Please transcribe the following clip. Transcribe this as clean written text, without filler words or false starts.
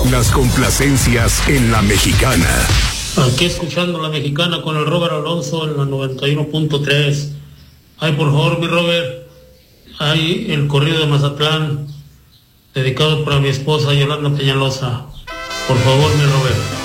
Las complacencias en La Mexicana. Aquí escuchando La Mexicana con el Robert Alonso en la 91.3. Ay, por favor, mi Robert, hay el corrido de Mazatlán, dedicado para mi esposa Yolanda Peñalosa. Por favor, mi Robert.